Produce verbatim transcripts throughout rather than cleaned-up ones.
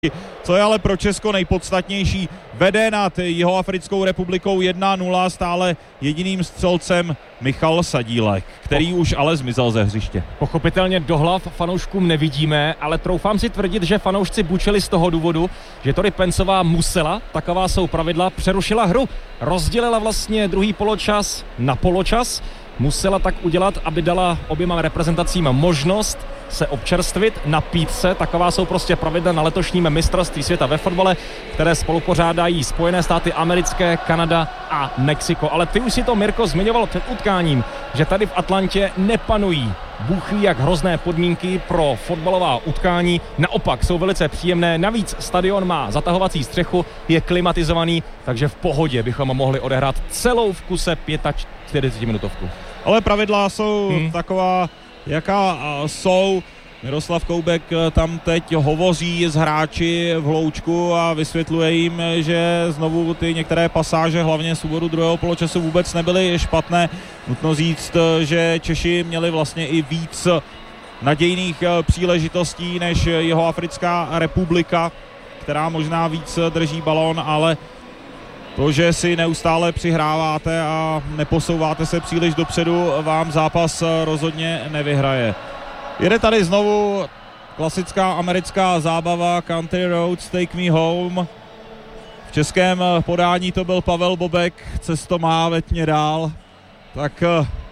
Co je ale pro Česko nejpodstatnější, vede nad Jihoafrickou republikou jedna nula, stále jediným střelcem Michal Sadílek, který už ale zmizel ze hřiště. Pochopitelně do hlav fanouškům nevidíme, ale troufám si tvrdit, že fanoušci bučili z toho důvodu, že Tori Pencová musela, taková jsou pravidla, přerušila hru. Rozdělila vlastně druhý poločas na poločas, musela tak udělat, aby dala oběma reprezentacím možnost se občerstvit, napít se. Taková jsou prostě pravidla na letošním mistrovství světa ve fotbale, které spolupořádají Spojené státy americké, Kanada a Mexiko. Ale ty už si to, Mirko, zmiňoval před utkáním, že tady v Atlantě nepanují bůh ví jak hrozné podmínky pro fotbalová utkání. Naopak jsou velice příjemné. Navíc stadion má zatahovací střechu, je klimatizovaný, takže v pohodě bychom mohli odehrát celou v kuse čtyřicetipětiminutovku. Ale pravidla jsou hmm. taková, jaká jsou. Miroslav Koubek tam teď hovoří s hráči v hloučku a vysvětluje jim, že znovu ty některé pasáže, hlavně z úvodu druhého poločasu, vůbec nebyly špatné. Nutno říct, že Češi měli vlastně i víc nadějných příležitostí než Jihoafrická republika, která možná víc drží balón, ale to, že si neustále přihráváte a neposouváte se příliš dopředu, vám zápas rozhodně nevyhraje. Jede tady znovu klasická americká zábava Country Roads Take Me Home. V českém podání to byl Pavel Bobek, Cesto má ve tmě dál. Tak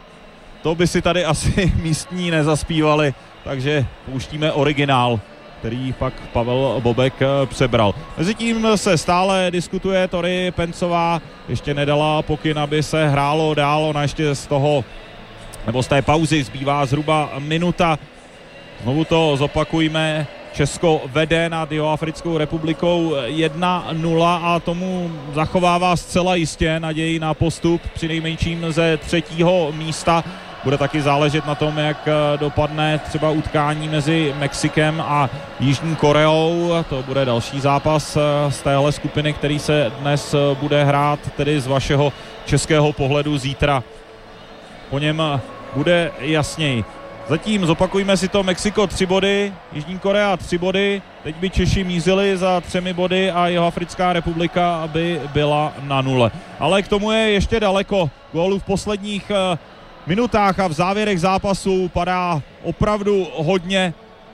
to by si tady asi místní nezaspívali, takže pouštíme originál, který pak Pavel Bobek přebral. Mezitím se stále diskutuje, Tori Pencová ještě nedala pokyn, aby se hrálo dál, ona ještě z toho, nebo z té pauzy zbývá zhruba minuta. Znovu to zopakujme, Česko vede nad Jihoafrickou republikou jedna nula a tomu zachovává zcela jistě naději na postup při nejmenším ze třetího místa. Bude taky záležet na tom, jak dopadne třeba utkání mezi Mexikem a Jižní Koreou. To bude další zápas z téhle skupiny, který se dnes bude hrát, tedy z vašeho českého pohledu zítra. Po něm bude jasněji. Zatím zopakujme si to, Mexiko tři body, Jižní Korea tři body, teď by Češi mízili za třemi body a Jihoafrická republika by byla na nule. Ale k tomu je ještě daleko. Gólů v posledních minutách a v závěrech zápasu padá opravdu hodně.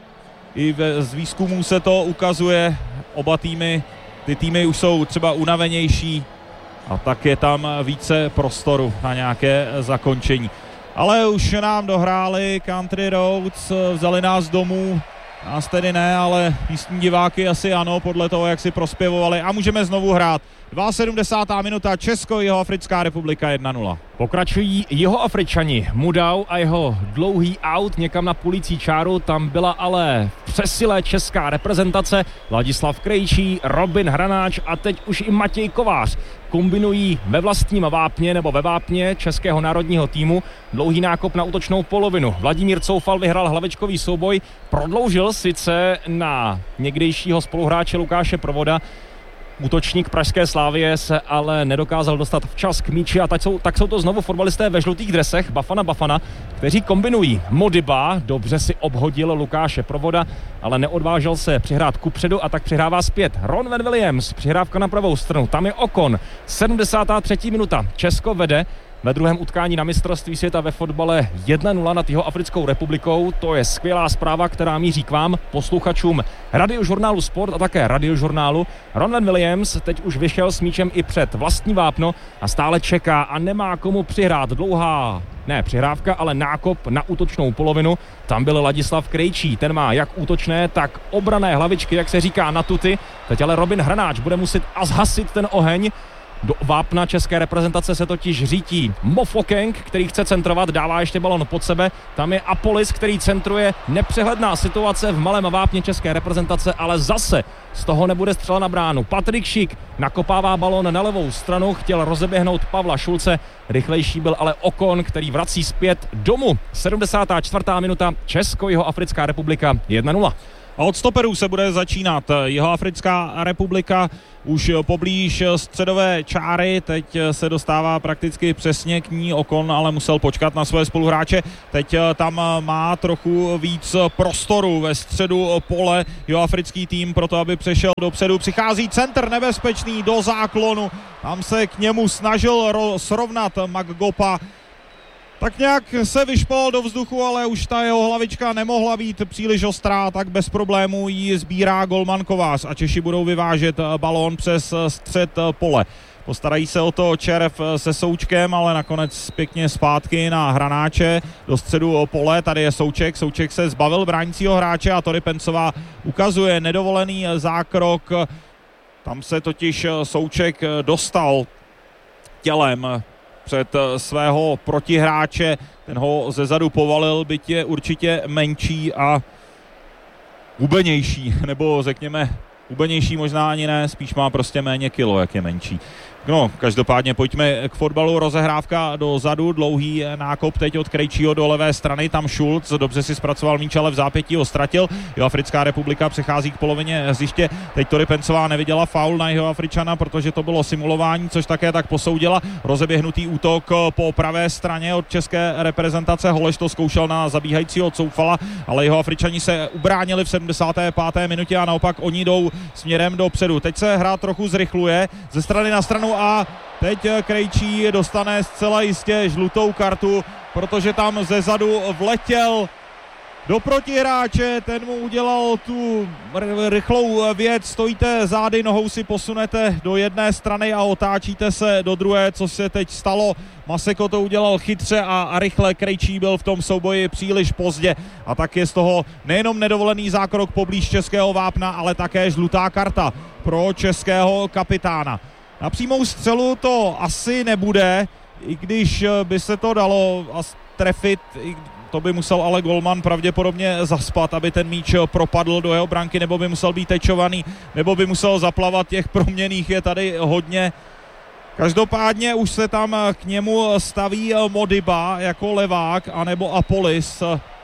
I z výzkumů se to ukazuje. Oba týmy, ty týmy už jsou třeba unavenější a tak je tam více prostoru na nějaké zakončení. Ale už nám dohráli Country Roads, vzali nás domů, nás tedy ne, ale místní diváky asi ano, podle toho, jak si prospěvovali, a můžeme znovu hrát. sedmdesátá druhá minuta, Česko, Jihoafrická republika jedna nula. Pokračují Jihoafričani, Mudau a jeho dlouhý aut někam na půlící čáru, tam byla ale v přesile česká reprezentace, Ladislav Krejčí, Robin Hranáč a teď už i Matěj Kovář kombinují ve vlastním vápně nebo ve vápně českého národního týmu dlouhý nákop na útočnou polovinu. Vladimír Coufal vyhrál hlavičkový souboj, prodloužil sice na někdejšího spoluhráče Lukáše Provoda. Útočník pražské Slavie se ale nedokázal dostat včas k míči a tak jsou, tak jsou to znovu fotbalisté ve žlutých dresech Bafana Bafana, kteří kombinují. Modiba dobře si obhodil Lukáše Provoda, ale neodvážel se přihrát kupředu a tak přihrává zpět. Ron Van Williams, přihrávka na pravou stranu, tam je Okon. sedmdesátá třetí minuta, Česko vede ve druhém utkání na mistrovství světa ve fotbale jedna nula nad Jihoafrickou republikou. To je skvělá zpráva, která míří k vám, posluchačům radiožurnálu Sport a také radiožurnálu. Ron Van Williams teď už vyšel s míčem i před vlastní vápno a stále čeká a nemá komu přihrát. Dlouhá, ne přihrávka, ale nákop na útočnou polovinu. Tam byl Ladislav Krejčí, ten má jak útočné, tak obrané hlavičky, jak se říká, na tuty. Teď ale Robin Hranáč bude muset a zhasit ten oheň. Do vápna české reprezentace se totiž řítí Mofokeng, který chce centrovat, dává ještě balon pod sebe. Tam je Apolis, který centruje. Nepřehledná situace v malém vápně české reprezentace, ale zase z toho nebude střela na bránu. Patrik Šik nakopává balon na levou stranu, chtěl rozeběhnout Pavla Šulce. Rychlejší byl ale Okon, který vrací zpět domů. sedmdesátá čtvrtá minuta, Česko, Jihoafrická republika jedna nula. A od stoperů se bude začínat. Jihoafrická republika už poblíž středové čáry, teď se dostává prakticky přesně k ní, Okon ale musel počkat na svoje spoluhráče. Teď tam má trochu víc prostoru ve středu pole jihoafrický tým proto, aby přešel dopředu. Přichází centr nebezpečný do záklonu, tam se k němu snažil srovnat Maggopa. Tak nějak se vyšpal do vzduchu, ale už ta jeho hlavička nemohla být příliš ostrá, tak bez problémů ji sbírá golman Kovář a Češi budou vyvážet balón přes střed pole. Postarají se o to Červ se Součkem, ale nakonec pěkně zpátky na Hranáče do středu pole. Tady je Souček, Souček se zbavil bránícího hráče a Tori Pencová ukazuje nedovolený zákrok. Tam se totiž Souček dostal tělem před svého protihráče, ten ho zezadu povalil, byť je určitě menší a hubenější, nebo řekněme hubenější možná ani ne, spíš má prostě méně kilo, jak je menší. No, každopádně pojďme k fotbalu, rozehrávka dozadu, dlouhý nákop teď od Krejčího do levé strany, tam Schulz, dobře si zpracoval míč, ale v zápětí ho ztratil. Jihoafrická republika přechází k polovině hřiště, teď Tori Pencová neviděla faul na Jihoafričana, protože to bylo simulování, což také tak posoudila. Rozeběhnutý útok po pravé straně od české reprezentace, Holeš to zkoušel na zabíhajícího Coufala, ale Jihoafričani se ubránili v sedmdesáté páté minutě a naopak oni jdou směrem dopředu. Teď se hra trochu zrychluje ze strany na stranu a teď Krejčí dostane zcela jistě žlutou kartu, protože tam zezadu vletěl do protihráče, ten mu udělal tu rychlou věc, stojíte zády, nohou si posunete do jedné strany a otáčíte se do druhé, co se teď stalo. Maseko to udělal chytře a, a rychle, Krejčí byl v tom souboji příliš pozdě a tak je z toho nejenom nedovolený zákrok poblíž českého vápna, ale také žlutá karta pro českého kapitána. Na přímou střelu to asi nebude, i když by se to dalo trefit, to by musel ale golman pravděpodobně zaspat, aby ten míč propadl do jeho branky, nebo by musel být tečovaný, nebo by musel zaplavat, těch proměnných je tady hodně. Každopádně už se tam k němu staví Modiba jako levák, anebo Apolis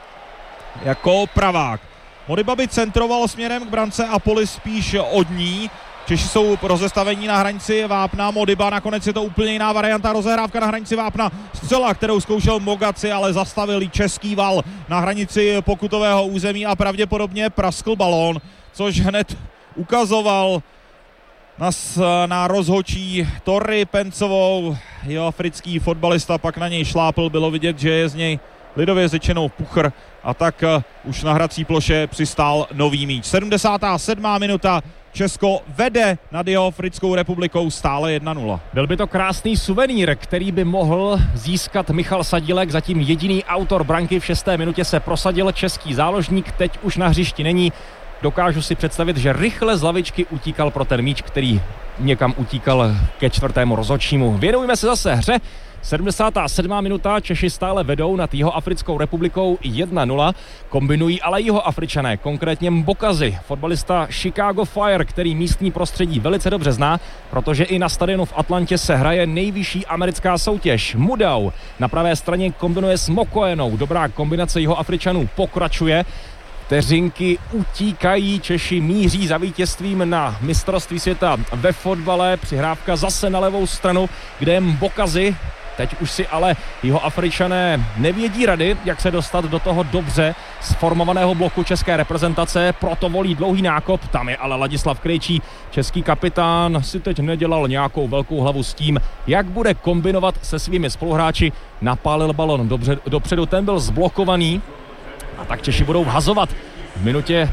jako pravák. Modiba by centroval směrem k brance, Apolis spíš od ní. Češi jsou rozestavení na hranici vápna, Modiba, nakonec je to úplně jiná varianta, rozehrávka na hranici vápna, střela, kterou zkoušel Mogaci, ale zastavil český val na hranici pokutového území a pravděpodobně praskl balón, což hned ukazoval na, na rozhočí Tori Pencovou. Jihoafrický fotbalista pak na něj šlápl, bylo vidět, že je z něj lidově řečeno puchr a tak uh, už na hrací ploše přistál nový míč. sedmdesátá sedmá minuta, Česko vede nad Jihoafrickou republikou stále jedna nula. Byl by to krásný suvenýr, který by mohl získat Michal Sadílek, zatím jediný autor branky v šesté minutě se prosadil český záložník, teď už na hřišti není. Dokážu si představit, že rychle z lavičky utíkal pro ten míč, který někam utíkal ke čtvrtému rozhodčímu. Věnujeme se zase hře. sedmdesátá sedmá minuta, Češi stále vedou nad Jihoafrickou republikou jedna nula, kombinují ale Jihoafričané, konkrétně Mbokazi, fotbalista Chicago Fire, který místní prostředí velice dobře zná, protože i na stadionu v Atlantě se hraje nejvyšší americká soutěž. Mudau na pravé straně kombinuje s Mokoenou, dobrá kombinace Jihoafričanů pokračuje. Vteřinky utíkají, Češi míří za vítězstvím na mistrovství světa ve fotbale, přihrávka zase na levou stranu, kde je Mbokazi. Teď už si ale Jihoafričané nevědí rady, jak se dostat do toho dobře sformovaného bloku české reprezentace, proto volí dlouhý nákop, tam je ale Ladislav Krejčí, český kapitán, si teď nedělal nějakou velkou hlavu s tím, jak bude kombinovat se svými spoluhráči, napálil balon dobře, dopředu, ten byl zblokovaný a tak Češi budou vhazovat v minutě,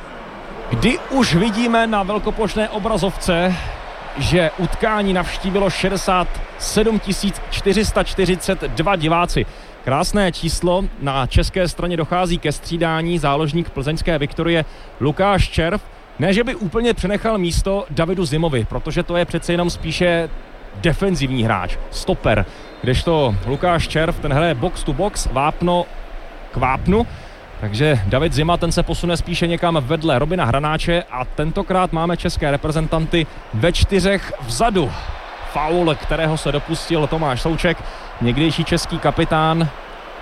kdy už vidíme na velkoplošné obrazovce, že utkání navštívilo šedesát sedm tisíc čtyři sta čtyřicet dva diváci. Krásné číslo, na české straně dochází ke střídání, záložník plzeňské Viktorie Lukáš Červ. Ne, že by úplně přenechal místo Davidu Zimovi, protože to je přece jenom spíše defenzivní hráč, stoper, kdežto Lukáš Červ, ten hraje box to box, vápno k vápnu. Takže David Zima, ten se posune spíše někam vedle Robina Hranáče a tentokrát máme české reprezentanty ve čtyřech vzadu. Faul, kterého se dopustil Tomáš Souček, někdejší český kapitán,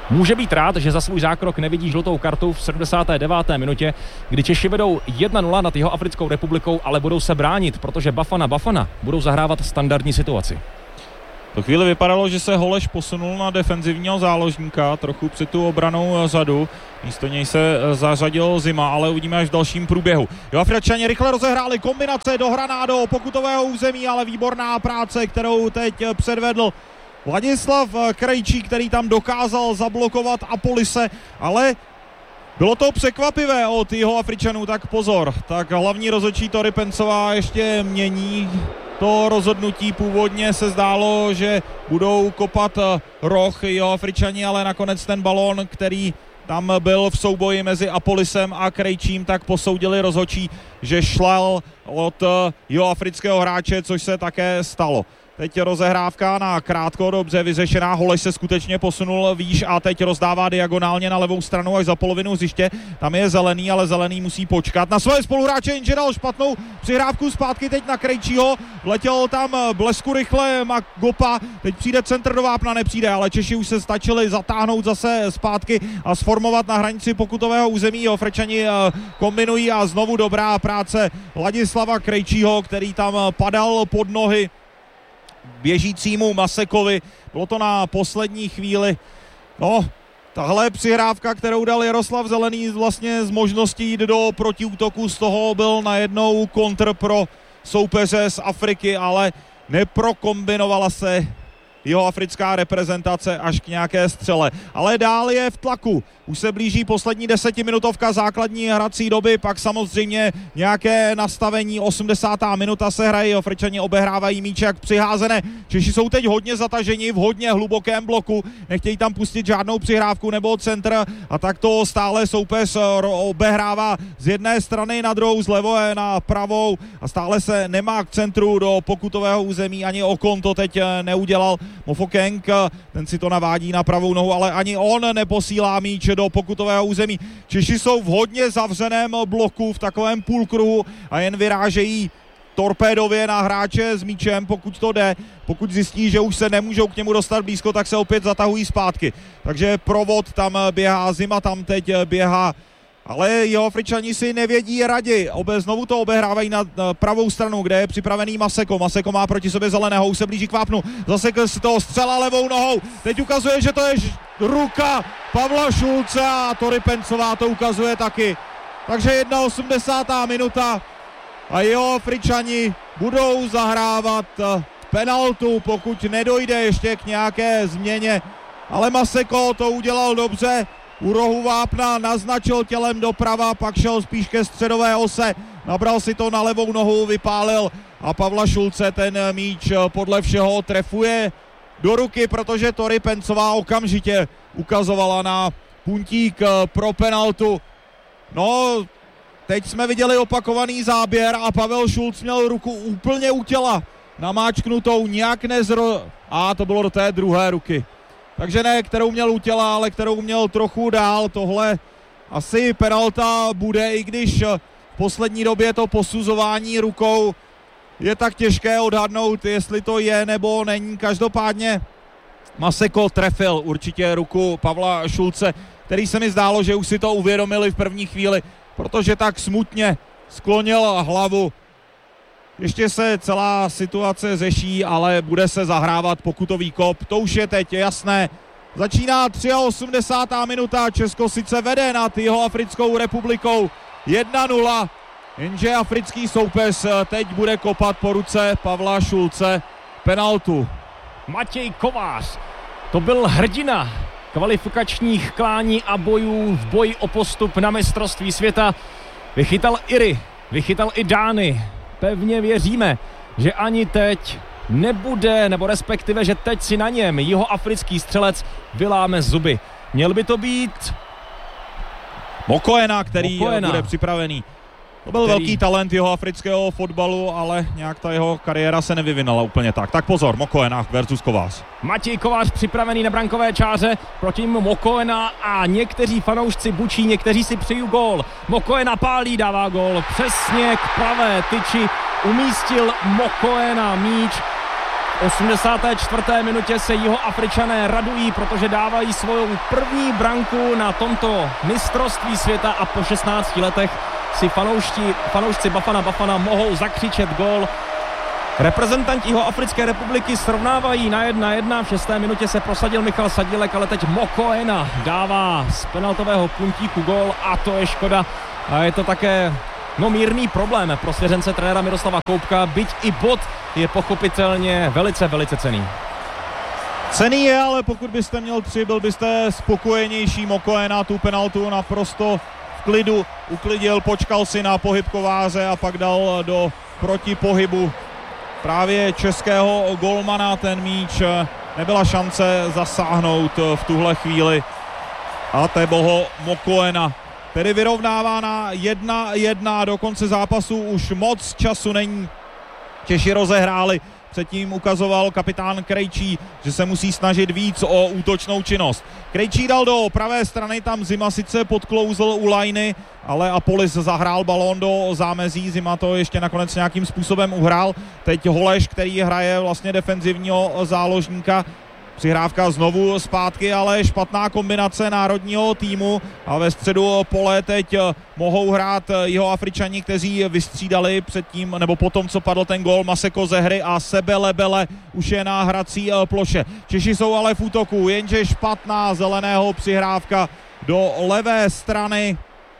může být rád, že za svůj zákrok nevidí žlutou kartu v sedmdesáté deváté minutě, kdy Češi vedou jedna nula nad Jihoafrickou republikou, ale budou se bránit, protože Bafana Bafana budou zahrávat standardní situaci. To chvíli vypadalo, že se Holeš posunul na defenzivního záložníka, trochu před tu obranou zadu. Místo něj se zařadil Zima, ale uvidíme až v dalším průběhu. Jihoafričani rychle rozehráli kombinace, dohraná do pokutového území, ale výborná práce, kterou teď předvedl Ladislav Krejčí, který tam dokázal zablokovat Apolise, ale bylo to překvapivé od Jihoafričanů, tak pozor. Tak hlavní rozhodčí Tori Pencová ještě mění to rozhodnutí. Původně se zdálo, že budou kopat roh Jihoafričani, ale nakonec ten balón, který tam byl v souboji mezi Apolisem a Krejčím, tak posoudili rozhodčí, že šlal od jihoafrického hráče, což se také stalo. Teď rozehrávka na krátko, dobře vyřešená, Holeš se skutečně posunul výš a teď rozdává diagonálně na levou stranu až za polovinu hřiště. Tam je Zelený, ale Zelený musí počkat na svoje spoluhráče, jenže dal špatnou přihrávku zpátky teď na Krejčího. Vletěl tam blesku rychle Magopa, teď přijde centr do vápna, nepřijde, ale Češi už se stačili zatáhnout zase zpátky a sformovat na hranici pokutového území. Jihoafričani kombinují a znovu dobrá práce Ladislava Krejčího, který tam padal pod nohy běžícímu Masekovi. Bylo to na poslední chvíli. No, tahle přihrávka, kterou dal Jaroslav Zelený vlastně z možností jít do protiútoku, z toho byl najednou kontr pro soupeře z Afriky, ale neprokombinovala se jihoafrická reprezentace až k nějaké střele. Ale dál je v tlaku. Už se blíží poslední desetiminutovka základní hrací doby, pak samozřejmě nějaké nastavení. osmdesátá minuta se hraje, Jihoafričani obehrávají míče jak přiházené. Češi jsou teď hodně zataženi v hodně hlubokém bloku, nechtějí tam pustit žádnou přihrávku nebo centr a tak to stále soupeř obehrává z jedné strany na druhou, z levé na pravou a stále se nemá k centru do pokutového území. Ani Okon to teď neudělal. Mofokeng, ten si to navádí na pravou nohu, ale ani on neposílá míč do pokutového území. Češi jsou v hodně zavřeném bloku, v takovém půlkruhu a jen vyrážejí torpédově na hráče s míčem, pokud to jde. Pokud zjistí, že už se nemůžou k němu dostat blízko, tak se opět zatahují zpátky. Takže provod tam běhá, Zima tam teď běhá, ale Jihoafričani si nevědí radi. Obe, znovu to obehrávají na pravou stranu, kde je připravený Maseko. Maseko má proti sobě Zeleného, už se blíží k vápnu. Zase z toho střela levou nohou. Teď ukazuje, že to je ruka Pavla Šulce a Tori Pencová to ukazuje taky. Takže osmdesátá jedna minuta a Jihoafričani budou zahrávat penaltu, pokud nedojde ještě k nějaké změně. Ale Maseko to udělal dobře. U rohu vápna naznačil tělem doprava, pak šel spíš ke středové ose, nabral si to na levou nohu, vypálil a Pavla Šulce ten míč podle všeho trefuje do ruky, protože Tori Pencová okamžitě ukazovala na puntík pro penaltu. No, teď jsme viděli opakovaný záběr a Pavel Šulc měl ruku úplně u těla, namáčknutou, nějak nezro... A to bylo do té druhé ruky. Takže ne, kterou měl u těla, ale kterou měl trochu dál. Tohle asi penalta bude, i když v poslední době to posuzování rukou je tak těžké odhadnout, jestli to je nebo není. Každopádně Maseko trefil určitě ruku Pavla Šulce, který se mi zdálo, že už si to uvědomili v první chvíli, protože tak smutně sklonil hlavu. Ještě se celá situace řeší, ale bude se zahrávat pokutový kop, to už je teď jasné. Začíná osmdesátá třetí minuta, Česko sice vede nad Jihoafrickou republikou jedna nula, jenže africký soupeř teď bude kopat po ruce Pavla Šulce penaltu. Matěj Kovář, to byl hrdina kvalifikačních klání a bojů v boji o postup na mistrovství světa. Vychytal Iry, vychytal i Dány. Pevně věříme, že ani teď nebude, nebo respektive, že teď si na něm jihoafrický střelec vyláme zuby. Měl by to být Mokoena, který Mokoena. bude připravený. To byl který... velký talent jihoafrického fotbalu, ale nějak ta jeho kariéra se nevyvinula úplně tak. Tak pozor, Mokoena versus Kovář. Matěj Kovář připravený na brankové čáře, proti němu Mokoena a někteří fanoušci bučí, někteří si přejí gól. Mokoena pálí, dává gól přesně k pravé tyči, umístil Mokoena míč osmdesáté čtvrté minutě se Jihoafričané radují, protože dávají svou první branku na tomto mistrovství světa a po šestnácti letech si fanoušti, fanoušci Bafana Bafana mohou zakřičet gól. Reprezentanti Jihoafrické republiky srovnávají na jedna jedna. V šesté minutě se prosadil Michal Sadílek, ale teď Mokoena dává z penaltového puntíku gól a to je škoda. A je to také no mírný problém pro svěřence trenéra Miroslava Koubka, byť i bod je pochopitelně velice, velice cenný. Cenný je, ale pokud byste měl tři, byl byste spokojenější. Mokoena tu penaltu naprosto v klidu uklidil, počkal si na pohyb kováře a pak dal do protipohybu právě českého golmana ten míč. Nebyla šance zasáhnout v tuhle chvíli a Teboho Mokoena tedy vyrovnává na jedna jedna. Do konce zápasu už moc času není. Češi rozehráli. Předtím ukazoval kapitán Krejčí, že se musí snažit víc o útočnou činnost. Krejčí dal do pravé strany, tam Zima sice podklouzl u lajny, ale Apolis zahrál balón do zámezí, Zima to ještě nakonec nějakým způsobem uhrál. Teď Holeš, který hraje vlastně defenzivního záložníka. Přihrávka znovu zpátky, ale špatná kombinace národního týmu a ve středu pole teď mohou hrát Jihoafričani, kteří vystřídali předtím nebo potom, co padl ten gól Maseko ze hry a Sebe Lebele už je na hrací ploše. Češi jsou ale v útoku, jenže špatná Zeleného přihrávka do levé strany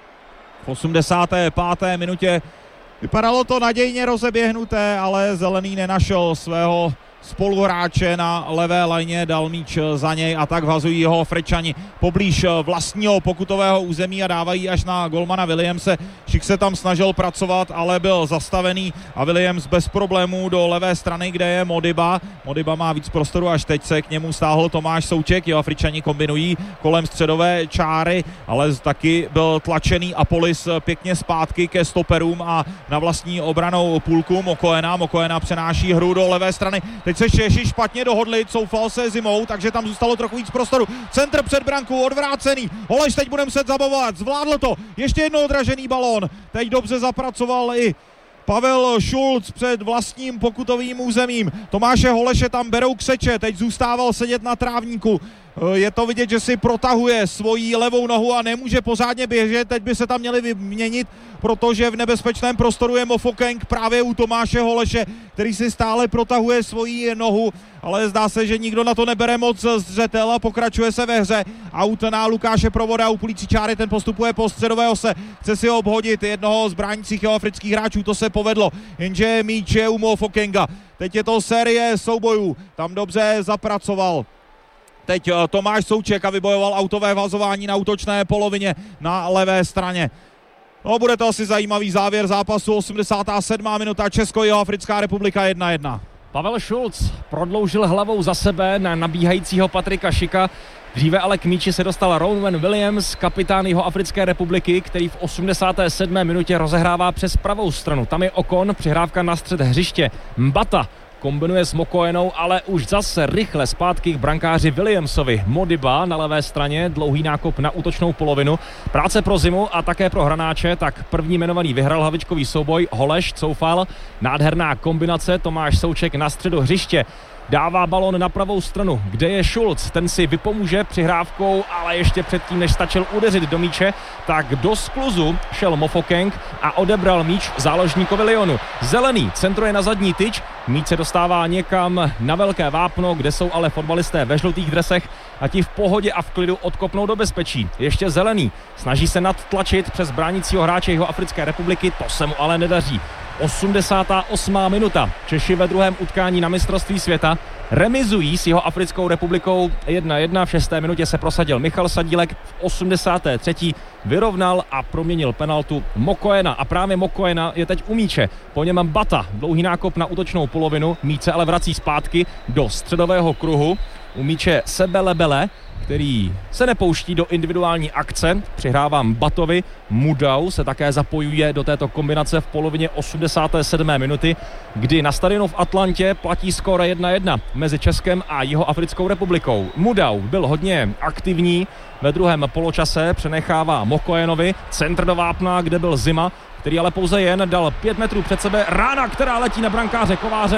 v osmdesáté páté minutě. Vypadalo to nadějně rozeběhnuté, ale Zelený nenašel svého spoluhráče na levé lajně, dal míč za něj a tak vhazují jeho Frečani poblíž vlastního pokutového území a dávají až na golmana Williamse. Šik se tam snažil pracovat, ale byl zastavený a Williams bez problémů do levé strany, kde je Modiba. Modiba má víc prostoru, až teď se k němu stáhl Tomáš Souček. Jeho Afričani kombinují kolem středové čáry, ale taky byl tlačený Apolis pěkně zpátky ke stoperům a na vlastní obranou půlku Mokoena. Mokoena přenáší hru do levé strany. Teď se Češi špatně dohodli, coufal se Zimou, takže tam zůstalo trochu víc prostoru. Centr před brankou, odvrácený. Holeš teď bude muset zabavovat, zvládl to. Ještě jednou odražený balón. Teď dobře zapracoval i Pavel Šulc před vlastním pokutovým územím. Tomáše Holeše tam berou kseče, teď zůstával sedět na trávníku. Je to vidět, že si protahuje svoji levou nohu a nemůže pořádně běžet. Teď by se tam měli vyměnit, protože v nebezpečném prostoru je Mofokeng právě u Tomáše Holeše, který si stále protahuje svoji nohu, ale zdá se, že nikdo na to nebere moc zřetel a pokračuje se ve hře. Aut na Lukáše Provoda u půlící čáry, ten postupuje po středové ose, chce si obhodit jednoho z bránících afrických hráčů, to se povedlo, jenže míč je u Mofokenga. Teď je to série soubojů, tam dobře zapracoval teď Tomáš Souček a vybojoval autové vazování na útočné polovině na levé straně. No, bude to asi zajímavý závěr zápasu. osmdesátá sedmá minuta, Česko-Jihoafrická republika jedna jedna. Pavel Šulc prodloužil hlavou za sebe na nabíhajícího Patrika Šika. Dříve ale k míči se dostal Rowan Williams, kapitán Jihoafrické republiky, který v osmdesáté sedmé minutě rozehrává přes pravou stranu. Tam je Okon, přihrávka na střed hřiště. Mbata kombinuje s Mokoenou, ale už zase rychle zpátky k brankáři Williamsovi. Modiba na levé straně, dlouhý nákop na útočnou polovinu. Práce pro Zimu a také pro Hranáče, tak první jmenovaný vyhrál hlavičkový souboj, Holeš coufal, nádherná kombinace, Tomáš Souček na středu hřiště. Dává balón na pravou stranu, kde je Šulc, ten si vypomůže přihrávkou, ale ještě předtím, než stačil udeřit do míče, tak do skluzu šel Mofokeng a odebral míč záložníkovi Lyonu. Zelený centruje na zadní tyč, míč se dostává někam na velké vápno, kde jsou ale fotbalisté ve žlutých dresech a ti v pohodě a v klidu odkopnou do bezpečí. Ještě Zelený snaží se nadtlačit přes bránícího hráče Jihoafrické republiky, to se mu ale nedaří. osmdesátá osmá minuta. Češi ve druhém utkání na mistrovství světa remizují s Jihoafrickou republikou jedna jedna. V šesté minutě se prosadil Michal Sadílek, v osmdesáté třetí vyrovnal a proměnil penaltu Mokoena. A právě Mokoena je teď u míče. Po něm Mbata, dlouhý nákop na útočnou polovinu, míč se ale vrací zpátky do středového kruhu. U míče Sebe Lebele, který se nepouští do individuální akce, přihrává Mbatovi. Mudau se také zapojuje do této kombinace v polovině osmdesáté sedmé minuty, kdy na stadionu v Atlantě platí skóre jedna jedna mezi Českem a Jihoafrickou republikou. Mudau byl hodně aktivní, ve druhém poločase přenechává Mokoenovi, centr do vápna, kde byl Zima, který ale pouze jen dal pět metrů před sebe. Rána, která letí na brankáře Kováře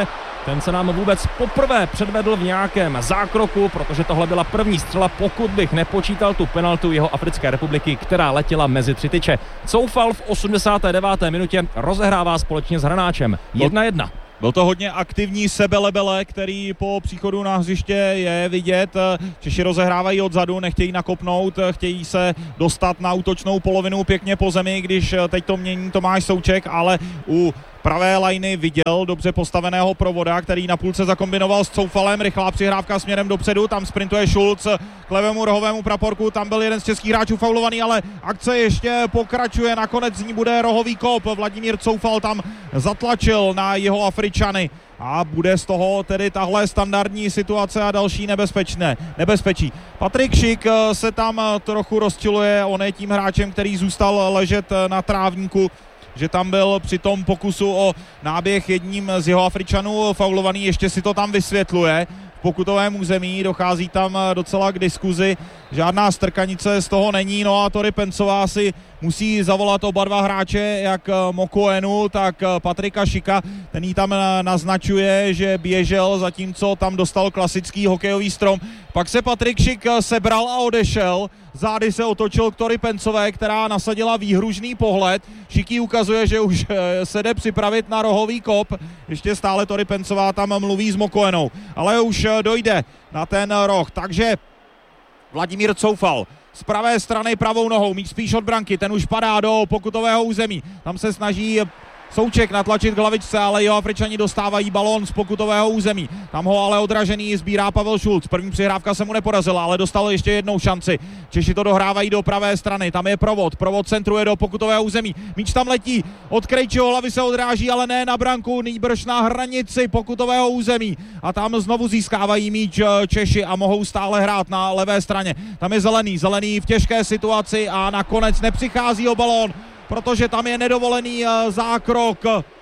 ten se nám vůbec poprvé předvedl v nějakém zákroku, protože tohle byla první střela, pokud bych nepočítal tu penaltu jeho Africké republiky, která letěla mezi tři tyče. Coufal v osmdesáté deváté minutě rozehrává společně s Hranáčem. jedna jedna. Byl to hodně aktivní sebelebele, který po příchodu na hřiště je vidět. Češi rozehrávají odzadu, nechtějí nakopnout, chtějí se dostat na útočnou polovinu pěkně po zemi, když teď to mění Tomáš Souček, ale u pravé lajny viděl dobře postaveného Provoda, který na půlce zakombinoval s Coufalem, rychlá přihrávka směrem dopředu, tam sprintuje Schulz k levému rohovému praporku, tam byl jeden z českých hráčů faulovaný, ale akce ještě pokračuje, nakonec z ní bude rohový kop, Vladimír Coufal tam zatlačil na jeho Afričany a bude z toho tedy tahle standardní situace a další nebezpečné, nebezpečí. Patrik Šik se tam trochu rozčiluje, on je tím hráčem, který zůstal ležet na trávníku, že tam byl při tom pokusu o náběh jedním z jeho Afričanů faulovaný, ještě si to tam vysvětluje. V pokutovém území dochází tam docela k diskuzi, žádná strkanice z toho není, no a Tori Pencová si musí zavolat oba dva hráče, jak Mokoenu, tak Patrika Šika, ten jí tam naznačuje, že běžel, zatímco tam dostal klasický hokejový strom. Pak se Patrik Šik sebral a odešel, zády se otočil k Tori Pencové, která nasadila výhružný pohled. Šiký ukazuje, že už se jde připravit na rohový kop, ještě stále Tori Pencová tam mluví s Mokoenou, ale už dojde na ten roh, takže Vladimír Coufal z pravé strany pravou nohou, míč spíš od branky, ten už padá do pokutového území, tam se snaží Souček natlačit k hlavičce, ale jeho Afričani dostávají balón z pokutového území. Tam ho ale odražený sbírá Pavel Schulz. První přihrávka se mu nepodařila, ale dostal ještě jednou šanci. Češi to dohrávají do pravé strany, tam je Provod. Provod centruje do pokutového území. Míč tam letí, od Krejčího hlavy se odráží, ale ne na branku, nýbrž na hranici pokutového území. A tam znovu získávají míč Češi a mohou stále hrát na levé straně. Tam je Zelený, Zelený v těžké situaci a nakonec nepřichází o balón, protože tam je nedovolený zákrok,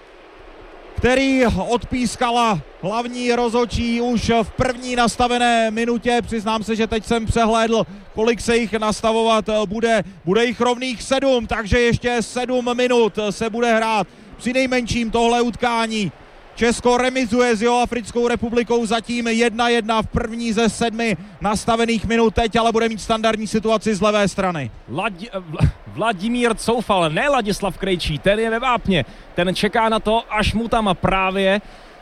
který odpískala hlavní rozhodčí už v první nastavené minutě. Přiznám se, že teď jsem přehlédl, kolik se jich nastavovat bude. Bude jich rovných sedm, takže ještě sedm minut se bude hrát při nejmenším tohle utkání. Česko remizuje s Jihoafrickou republikou zatím jedna jedna v první ze sedmi nastavených minut. Teď ale bude mít standardní situaci z levé strany. Ladi- Vl- Vladimír Coufal, ne Ladislav Krejčí, ten je ve vápně. Ten čeká na to, až mu tam právě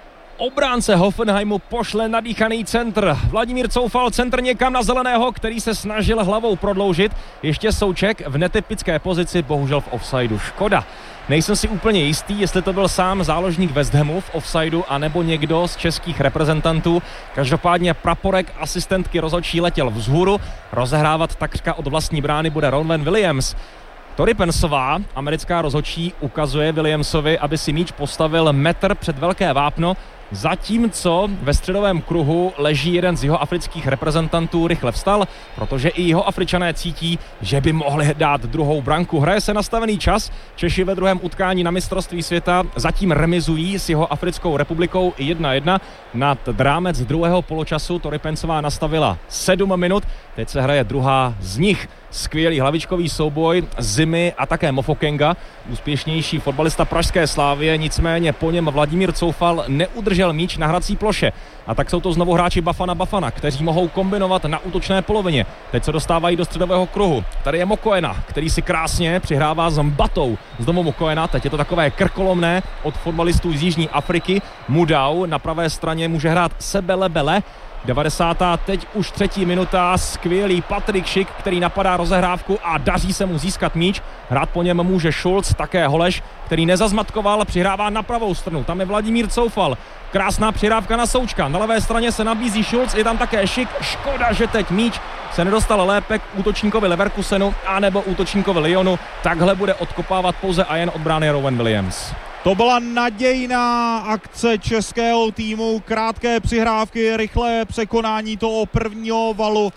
obránce Hoffenheimu pošle nadýchaný centr. Vladimír Coufal, centr někam na Zeleného, který se snažil hlavou prodloužit. Ještě Souček v netypické pozici, bohužel v offsideu. Škoda. Nejsem si úplně jistý, jestli to byl sám záložník West Hamu v offsideu, anebo někdo z českých reprezentantů. Každopádně praporek asistentky rozhodčí letěl vzhůru. Rozehrávat takřka od vlastní brány bude Ronwen Williams. Tori Pencová, americká rozhodčí, ukazuje Williamsovi, aby si míč postavil metr před velké vápno, zatímco ve středovém kruhu leží jeden z jihoafrických reprezentantů, rychle vstal, protože i jihoafričané cítí, že by mohli dát druhou branku. Hraje se nastavený čas, Češi ve druhém utkání na mistrovství světa zatím remizují s Jihoafrickou republikou jedna jedna. Nad rámec druhého poločasu Tori Pencová nastavila sedm minut, teď se hraje druhá z nich. Skvělý hlavičkový souboj Zimy a také Mofokenga, úspěšnější fotbalista pražské Slávie, nicméně po něm Vladimír Coufal neudržel míč na hrací ploše. A tak jsou to znovu hráči Bafana Bafana, kteří mohou kombinovat na útočné polovině. Teď se dostávají do středového kruhu. Tady je Mokoena, který si krásně přihrává s Mbatou. Znovu Mokoena, teď je to takové krkolomné od fotbalistů z Jižní Afriky. Mudau na pravé straně může hrát sebelebele. devadesátá teď už třetí minuta, skvělý Patrik Šik, který napadá rozehrávku a daří se mu získat míč. Hrát po něm může Schulz, také Holeš, který nezazmatkoval, přihrává na pravou stranu. Tam je Vladimír Coufal, krásná přihrávka na Součka. Na levé straně se nabízí Schulz, je tam také Šik. Škoda, že teď míč se nedostal lépe k útočníkovi Leverkusenu anebo útočníkovi Lyonu. Takhle bude odkopávat pouze a jen od brány Rowan Williams. To byla nadějná akce českého týmu, krátké přihrávky, rychlé překonání toho prvního valu.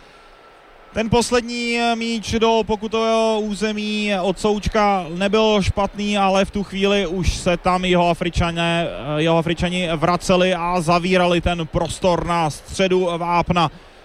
Ten poslední míč do pokutového území od Součka nebyl špatný, ale v tu chvíli už se tam jeho Afričané, jeho Afričani vraceli a zavírali ten prostor na středu vápna.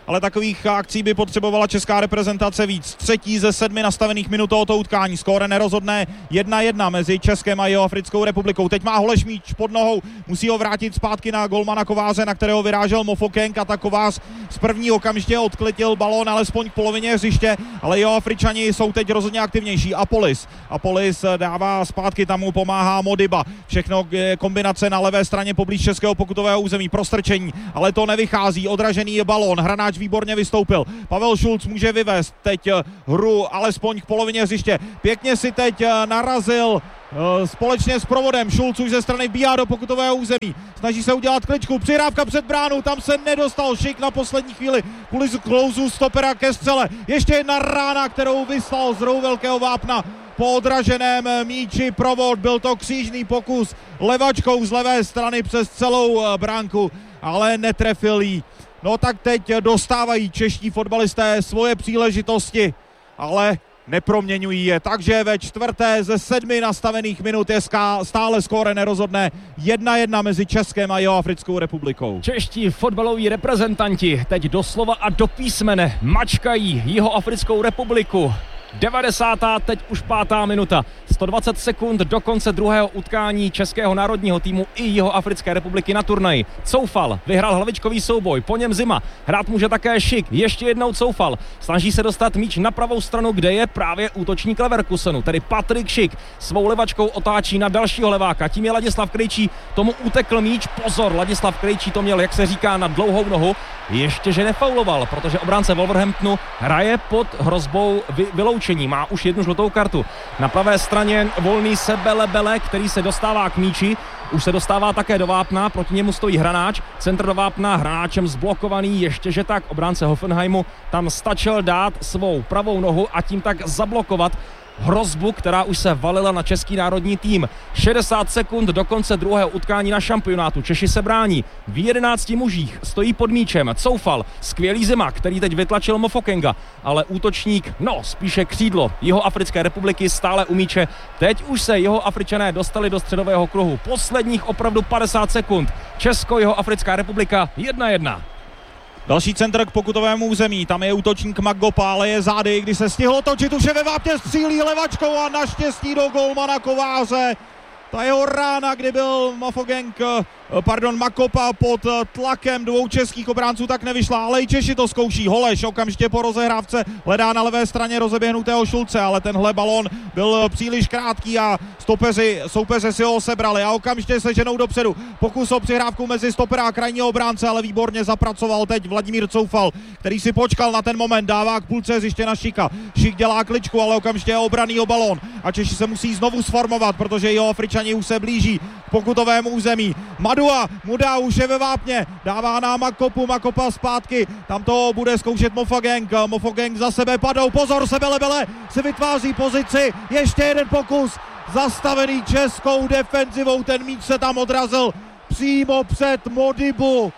ale takových akcí by potřebovala česká reprezentace víc. Třetí ze sedmi nastavených minut tohoto utkání. Skóre nerozhodné jedna jedna mezi Českem a Jihoafrickou republikou. Teď má Holeš míč pod nohou, musí ho vrátit zpátky na golmana Kováře, na kterého vyrážel Mofokeng, a tak Kovář z první okamžitě odklitil balón alespoň k polovině hřiště, ale Jihoafričani jsou teď rozhodně aktivnější. Apolis. Apolis dává zpátky, tam mu pomáhá Modiba. Všechno kombinace na levé straně poblíž českého pokutového území, prostrčení, ale to nevychází. Odražený je balón, Hranáč výborně vystoupil. Pavel Šulc může vyvést teď hru alespoň k polovině hřiště. Pěkně si teď narazil společně s provodem. Šulc už ze strany bíhá do pokutového území. Snaží se udělat kličku. Přihrávka před bránu, tam se nedostal. Šik na poslední chvíli kvůli klouzu stopera ke střele. Ještě jedna rána, kterou vyslal z rohu velkého vápna po odraženém míči provod. Byl to křížný pokus levačkou z levé strany přes celou bránku, ale netrefil jí. No tak teď dostávají čeští fotbalisté svoje příležitosti, ale neproměňují je, takže ve čtvrté ze sedmi nastavených minut je stále skóre nerozhodné jedna jedna mezi Českem a Jihoafrickou republikou. Čeští fotbaloví reprezentanti teď doslova a do písmene mačkají Jihoafrickou republiku. devadesátá teď už pátá minuta. sto dvacet sekund do konce druhého utkání českého národního týmu i Jihoafrické republiky na turnaji. Coufal vyhrál hlavičkový souboj, po něm Zima. Hrát může také Šik, ještě jednou Coufal. Snaží se dostat míč na pravou stranu, kde je právě útočník Leverkusenu, tedy Patrik Šik. Svou levačkou otáčí na dalšího leváka, tím je Ladislav Krejčí, tomu utekl míč, pozor, Ladislav Krejčí to měl, jak se říká, na dlouhou nohu. Ještě, že nefauloval, protože obránce Wolverhamptonu hraje pod hrozbou vy- vyloučení, má už jednu žlutou kartu. Na pravé straně volný Sebelebele, který se dostává k míči, už se dostává také do vápna, proti němu stojí Hranáč, centr do vápna, Hranáčem zblokovaný, ještě že tak obránce Hoffenheimu tam stačil dát svou pravou nohu a tím tak zablokovat hrozbu, která už se valila na český národní tým. šedesát sekund do konce druhého utkání na šampionátu. Češi se brání. V jedenácti mužích stojí pod míčem Coufal, skvělý Zima, který teď vytlačil Mofokenga, ale útočník, no spíše křídlo Jihoafrické republiky stále u míče. Teď už se Jihoafričané dostali do středového kruhu. Posledních opravdu padesát sekund. Česko-Jihoafrická republika jedna jedna. Další centr k pokutovému území, tam je útočník Magopa, ale je zády, když se stihl točit, už je ve vápně, střílí levačkou a naštěstí do golmana Kováře. Ta jeho rána, kdy byl Mofokeng, pardon, Makopa pod tlakem dvou českých obránců, tak nevyšla, ale i Češi to zkouší. Holeš okamžitě po rozehrávce hledá na levé straně rozeběhnutého Šulce, ale tenhle balón byl příliš krátký a stopeři, soupeři si ho sebrali a okamžitě se ženou dopředu. Pokus o přihrávku mezi stopera a krajního obránce, ale výborně zapracoval teď Vladimír Coufal, který si počkal na ten moment, dává k půlce hřiště na Šika. Šik dělá kličku, ale okamžitě je obraný o balón a Češi se musí znovu sformovat, protože Jihoafričani už se blíží k pokutovému území. Madua, Muda už je ve vápně, dává na Makopu, Makopa zpátky, tam to bude zkoušet Mofokeng, Mofokeng za sebe padou, pozor, Sebelebele si vytváří pozici, ještě jeden pokus, zastavený českou defenzivou, ten míč se tam odrazil přímo před Modibu.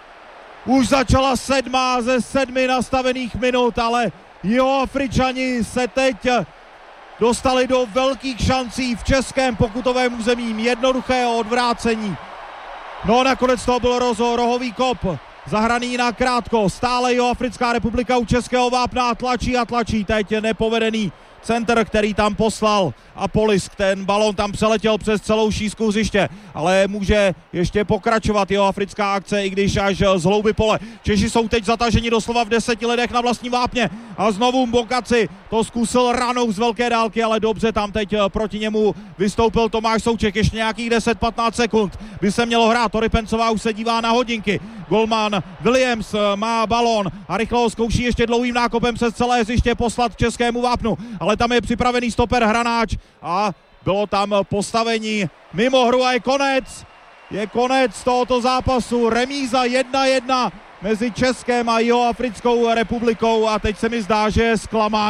Už začala sedmá ze sedmi nastavených minut, ale Jihoafričani se teď dostali do velkých šancí v českém pokutovém území, jednoduchého odvrácení. No nakonec to byl rozo, rohový kop, zahraný na krátko, stále Jihoafrická republika u českého vápna tlačí a tlačí, teď nepovedený centr, který tam poslal Apolis, ten balón tam přeletěl přes celou šířku hřiště, ale může ještě pokračovat jihoafrická akce, i když až z hlouby pole. Češi jsou teď zataženi doslova v deseti lidech na vlastní vápně a znovu Mbokaci to zkusil ranou z velké dálky, ale dobře tam teď proti němu vystoupil Tomáš Souček, ještě nějakých deset patnáct sekund by se mělo hrát. Tory Pencová už se dívá na hodinky, golman Williams má balón a rychle ho zkouší ještě dlouhým nákopem přes celé hřiště poslat k českému vápnu, ale tam je připravený stoper Hranáč a bylo tam postavení mimo hru a je konec. Je konec tohoto zápasu. Remíza jedna jedna mezi Českem a Jihoafrickou republikou a teď se mi zdá, že je zklamání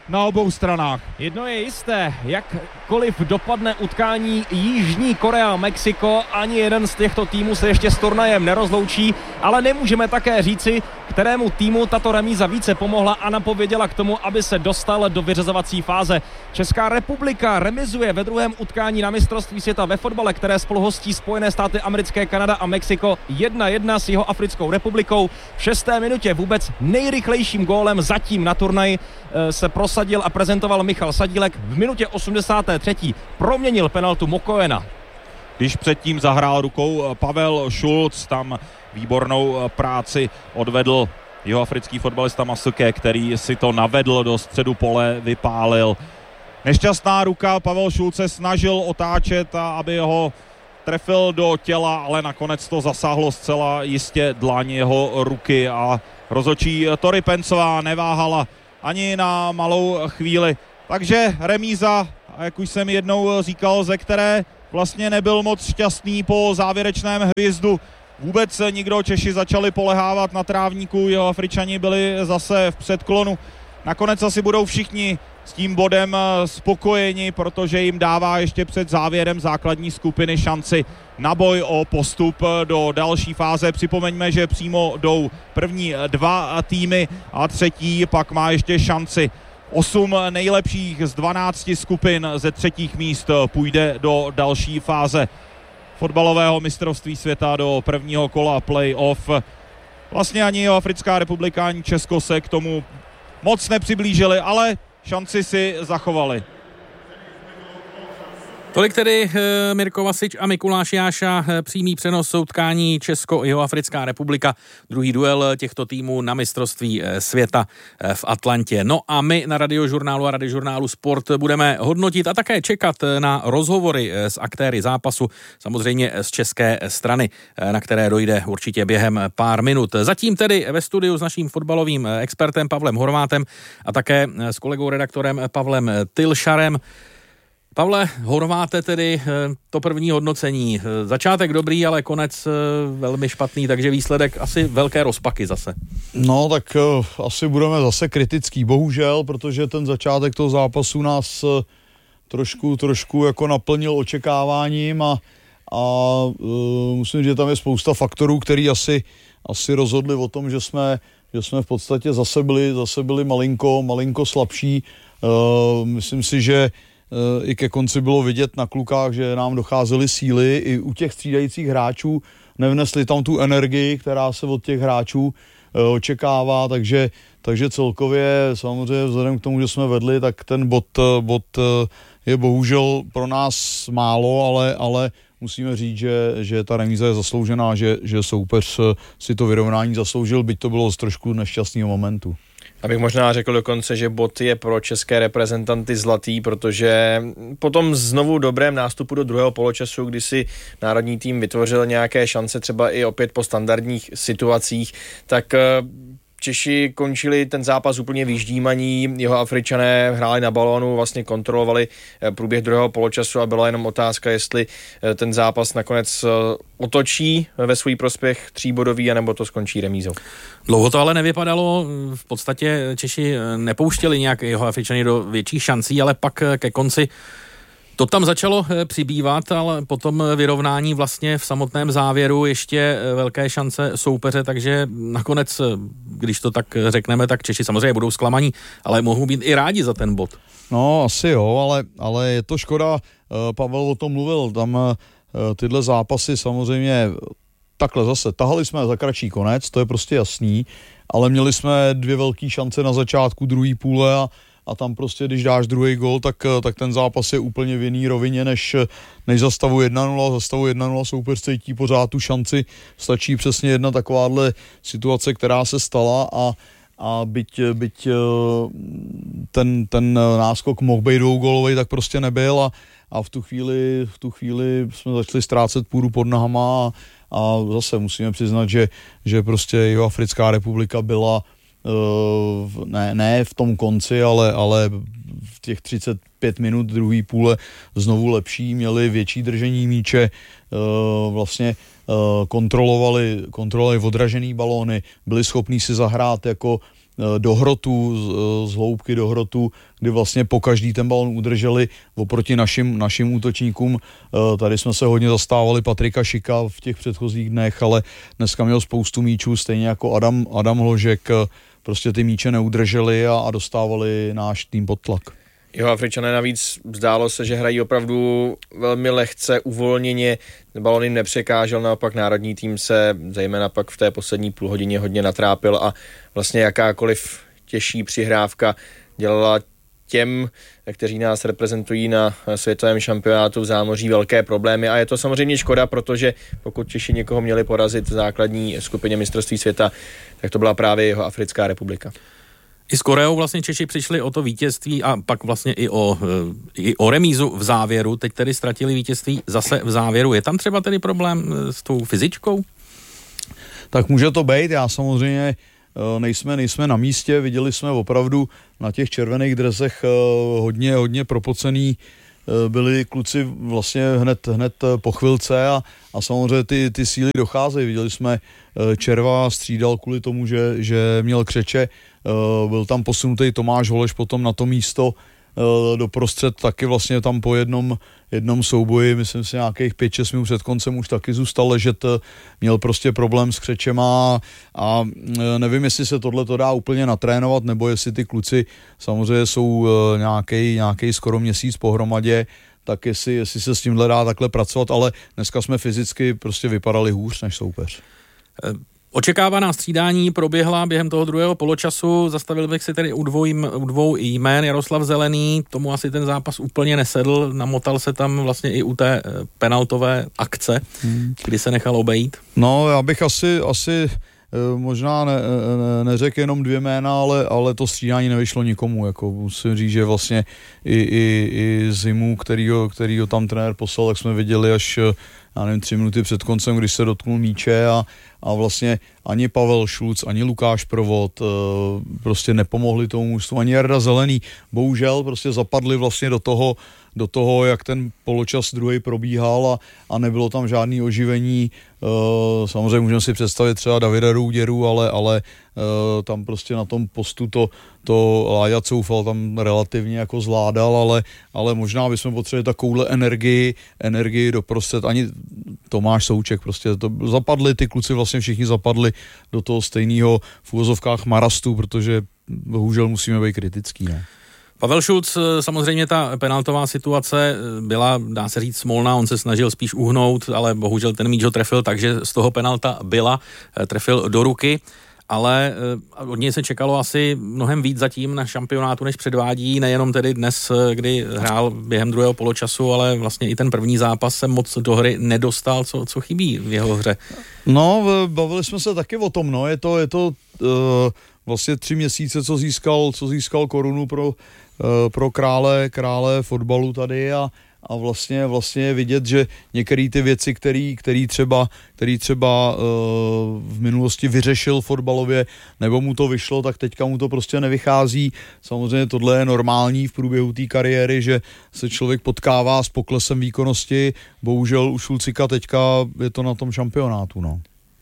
na obou stranách. Jedno je jisté, jakkoliv dopadne utkání Jižní Korea Mexiko, ani jeden z těchto týmů se ještě s turnajem nerozloučí, ale nemůžeme také říci, kterému týmu tato remíza více pomohla a napověděla k tomu, aby se dostal do vyřazovací fáze. Česká republika remizuje ve druhém utkání na mistrovství světa ve fotbale, které spolu hostí Spojené státy americké, Kanada a Mexiko jedna jedna s Jihoafrickou republikou. V šesté minutě vůbec nejrychlejším gólem zatím na turnaji se prosadil a prezentoval Michal Sadílek. V minutě osmdesáté třetí proměnil penaltu Mokoena. Když předtím zahrál rukou Pavel Šulc, tam výbornou práci odvedl jihoafrický fotbalista Masuke, který si to navedl do středu pole, vypálil. Nešťastná ruka, Pavel Šulc se snažil otáčet, a aby ho trefil do těla, ale nakonec to zasáhlo zcela jistě dlaň jeho ruky a rozhodčí Tori Pencová neváhala ani na malou chvíli. Takže remíza, jak už jsem jednou říkal, ze které vlastně nebyl moc šťastný po závěrečném hvězdu. Vůbec nikdo, Češi začali polehávat na trávníku, Jihoafričani byli zase v předklonu. Nakonec asi budou všichni s tím bodem spokojeni, protože jim dává ještě před závěrem základní skupiny šanci na boj o postup do další fáze. Připomeňme, že přímo jdou první dva týmy a třetí pak má ještě šanci. Osm nejlepších z dvanácti skupin ze třetích míst půjde do další fáze fotbalového mistrovství světa, do prvního kola play-off. Vlastně ani Jihoafrická republika, ani Česko se k tomu moc nepřiblížili, ale šanci si zachovali. Tolik tedy Mirko Vasič a Mikuláš Jáša, přímý přenos utkání Česko-Jihoafrická republika, druhý duel těchto týmů na mistrovství světa v Atlantě. No a my na Radiožurnálu a Radiožurnálu Sport budeme hodnotit a také čekat na rozhovory s aktéry zápasu, samozřejmě z české strany, na které dojde určitě během pár minut. Zatím tedy ve studiu s naším fotbalovým expertem Pavlem Horvátem a také s kolegou redaktorem Pavlem Tylšarem. Pavle Horváte, tedy to první hodnocení. Začátek dobrý, ale konec velmi špatný, takže výsledek asi velké rozpaky zase. No tak uh, asi budeme zase kritický, bohužel, protože ten začátek toho zápasu nás uh, trošku, trošku jako naplnil očekáváním a, a uh, musím říct, že tam je spousta faktorů, který asi, asi rozhodli o tom, že jsme, že jsme v podstatě zase byli, zase byli malinko, malinko slabší. Uh, myslím si, že i ke konci bylo vidět na klukách, že nám docházely síly, i u těch střídajících hráčů nevnesli tam tu energii, která se od těch hráčů očekává, takže, takže celkově samozřejmě vzhledem k tomu, že jsme vedli, tak ten bod, bod je bohužel pro nás málo, ale, ale musíme říct, že, že ta remíza je zasloužená, že, že soupeř si to vyrovnání zasloužil, byť to bylo z trošku nešťastného momentu. Abych možná řekl dokonce, že bod je pro české reprezentanty zlatý, protože po tom znovu dobrém nástupu do druhého poločasu, kdy si národní tým vytvořil nějaké šance třeba i opět po standardních situacích, tak Češi končili ten zápas úplně vyždímaní, Jihoafričané hráli na balónu, vlastně kontrolovali průběh druhého poločasu a byla jenom otázka, jestli ten zápas nakonec otočí ve svůj prospěch tříbodový, anebo to skončí remízou. Dlouho to ale nevypadalo, v podstatě Češi nepouštěli nějak Jihoafričany do větších šancí, ale pak ke konci to tam začalo přibývat, ale potom vyrovnání vlastně v samotném závěru ještě velké šance soupeře, takže nakonec, když to tak řekneme, tak Češi samozřejmě budou zklamaní, ale mohou být i rádi za ten bod. No asi jo, ale, ale je to škoda, Pavel o tom mluvil, tam tyhle zápasy samozřejmě takhle zase, tahali jsme za kratší konec, to je prostě jasný, ale měli jsme dvě velké šance na začátku druhé půle a a tam prostě, když dáš druhý gól, tak, tak ten zápas je úplně v jiný rovině, než, než za stavu jedna nula. Za stavu jedna nula soupeř cítí pořád tu šanci, stačí přesně jedna takováhle situace, která se stala a, a byť, byť ten, ten náskok mohl být dvougólový, tak prostě nebyl a, a v tu chvíli, v tu chvíli jsme začali ztrácet půdu pod nohama a, a zase musíme přiznat, že, že prostě Jihoafrická republika byla Ne, ne v tom konci, ale, ale v těch třicet pět minut druhé půle znovu lepší, měli větší držení míče, vlastně kontrolovali, kontrolovali odražený balóny, byli schopní si zahrát jako, do hrotu, z, z hloubky do hrotu, kdy vlastně po každý ten balon udrželi oproti našim, našim útočníkům. Tady jsme se hodně zastávali Patrika Šika v těch předchozích dnech, ale dneska měl spoustu míčů, stejně jako Adam, Adam Hložek, prostě ty míče neudrželi a, a dostávali náš tým pod tlak. Jeho Afričané navíc zdálo se, že hrají opravdu velmi lehce, uvolněně, balon jim nepřekážel, naopak národní tým se zejména pak v té poslední půlhodině hodně natrápil a vlastně jakákoliv těžší přihrávka dělala těm, kteří nás reprezentují na světovém šampionátu v zámoří, velké problémy a je to samozřejmě škoda, protože pokud Češi někoho měli porazit v základní skupině mistrovství světa, tak to byla právě jeho Africká republika. I s Koreou vlastně Češi přišli o to vítězství a pak vlastně i o, i o remízu v závěru. Teď tedy ztratili vítězství zase v závěru. Je tam třeba tedy problém s tou fyzičkou? Tak může to být. Já samozřejmě nejsme, nejsme na místě. Viděli jsme opravdu na těch červených dresech hodně, hodně propocený. Byli kluci vlastně hned, hned po chvilce a, a samozřejmě ty, ty síly docházejí. Viděli jsme Červa střídal kvůli tomu, že, že měl křeče. Byl tam posunutý Tomáš Holeš potom na to místo doprostřed, taky vlastně tam po jednom, jednom souboji, myslím si nějakých pět šest minut před koncem už taky zůstal ležet, měl prostě problém s křečema a nevím, jestli se tohle to dá úplně natrénovat, nebo jestli ty kluci samozřejmě jsou nějaký, nějaký skoro měsíc pohromadě, tak jestli, jestli se s tímhle dá takhle pracovat, ale dneska jsme fyzicky prostě vypadali hůř než soupeř. Očekávaná střídání proběhla během toho druhého poločasu, zastavil bych si tedy u dvou, u dvou jmén. Jaroslav Zelený, tomu asi ten zápas úplně nesedl, namotal se tam vlastně i u té penaltové akce, hmm. kdy se nechal obejít. No, já bych asi, asi možná ne, ne, neřekl jenom dvě jména, ale, ale to střídání nevyšlo nikomu, jako musím říct, že vlastně i, i, i Zimu, kterýho, kterýho tam trenér poslal, tak jsme viděli až já nevím, tři minuty před koncem, když se dotknul míče a, a vlastně ani Pavel Šulc, ani Lukáš Provod e, prostě nepomohli tomu mužstvu, ani Jarda Zelený. Bohužel prostě zapadli vlastně do toho, do toho, jak ten poločas druhý probíhal a, a nebylo tam žádný oživení. E, samozřejmě můžeme si představit třeba Davida Rouděru, ale, ale e, tam prostě na tom postu to, to Láďa Coufal tam relativně jako zvládal, ale, ale možná bychom potřebovali takovouhle energii, energii doprostřed. Ani Tomáš Souček, prostě to zapadli, ty kluci vlastně všichni zapadli do toho stejného v uvozovkách marastu, protože bohužel musíme být kritický. Ne? Pavel Šulc, samozřejmě ta penaltová situace byla, dá se říct, smolná, on se snažil spíš uhnout, ale bohužel ten míč ho trefil, takže z toho penalta byla, trefil do ruky, ale od něj se čekalo asi mnohem víc zatím na šampionátu, než předvádí, nejenom tedy dnes, kdy hrál během druhého poločasu, ale vlastně i ten první zápas se moc do hry nedostal, co, co chybí v jeho hře. No, bavili jsme se taky o tom, no, je to, je to uh, vlastně tři měsíce, co získal, co získal korunu pro, uh, pro krále, krále fotbalu tady a a vlastně vlastně vidět, že některé ty věci, který, který třeba, který třeba uh, v minulosti vyřešil fotbalově, nebo mu to vyšlo, tak teďka mu to prostě nevychází. Samozřejmě tohle je normální v průběhu té kariéry, že se člověk potkává s poklesem výkonnosti. Bohužel u Šulcika teďka je to na tom šampionátu, no.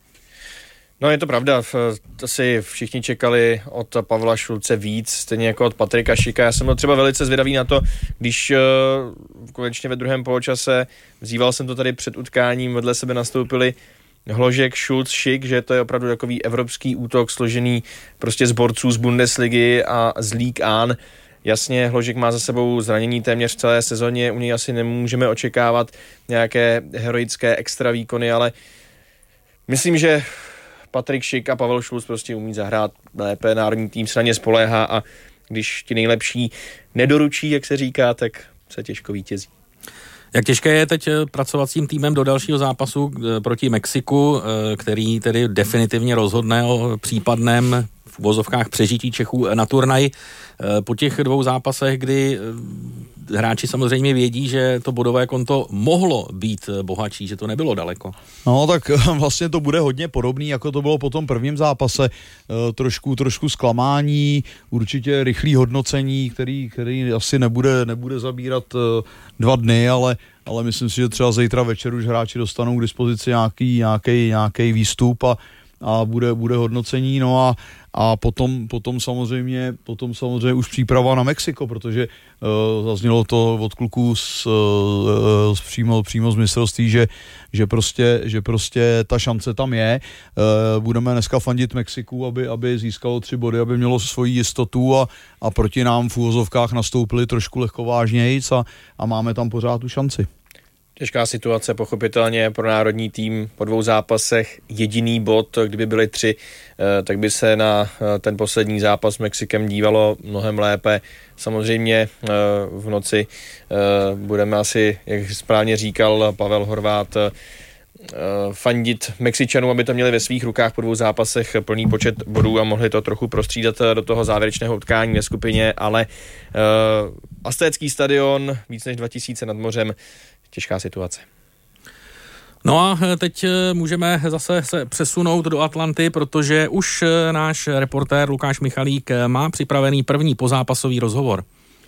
No je to pravda, asi všichni čekali od Pavla Šulce víc, stejně jako od Patrika Šika. Já jsem byl třeba velice zvědavý na to, když uh, konečně ve druhém poločase, vzýval jsem to tady před utkáním, vedle sebe nastoupili Hložek, Šulc, Šik, že to je opravdu takový evropský útok složený prostě z borců z Bundesligy a z Ligue eins. Jasně, Hložek má za sebou zranění téměř v celé sezóně, u něj asi nemůžeme očekávat nějaké heroické extra výkony, ale myslím, že Patrik Šik a Pavel Šulc prostě umí zahrát lépe, národní tým se na ně spoléhá a když ti nejlepší nedoručí, jak se říká, tak se těžko vítězí. Jak těžké je teď pracovat s tím týmem do dalšího zápasu proti Mexiku, který tedy definitivně rozhodne o případném v uvozovkách přežití Čechů na turnaji. Po těch dvou zápasech, kdy hráči samozřejmě vědí, že to bodové konto mohlo být bohatší, že to nebylo daleko. No tak vlastně to bude hodně podobný, jako to bylo po tom prvním zápase. Trošku, trošku zklamání, určitě rychlý hodnocení, který, který asi nebude, nebude zabírat dva dny, ale, ale myslím si, že třeba zítra večer už hráči dostanou k dispozici nějaký, nějaký, nějaký výstup a a bude, bude hodnocení, no a A potom, potom, samozřejmě, potom samozřejmě už příprava na Mexiko, protože uh, zaznělo to od kluků z, uh, z přímo, přímo z mistrovství, že, že, prostě, že prostě ta šance tam je. Uh, budeme dneska fandit Mexiku, aby, aby získalo tři body, aby mělo svoji jistotu a, a proti nám v úvozovkách nastoupili trošku lehkovážnějc a, a máme tam pořád tu šanci. Těžká situace, pochopitelně pro národní tým po dvou zápasech. Jediný bod, kdyby byly tři, tak by se na ten poslední zápas s Mexikem dívalo mnohem lépe. Samozřejmě v noci budeme asi, jak správně říkal Pavel Horvát, fandit Mexičanům, aby to měli ve svých rukách po dvou zápasech plný počet bodů a mohli to trochu prostřídat do toho závěrečného utkání ve skupině, ale uh, Aztécký stadion, víc než dva tisíce nad mořem, těžká situace. No a teď můžeme zase se přesunout do Atlanty, protože už náš reportér Lukáš Michalík má připravený první pozápasový rozhovor.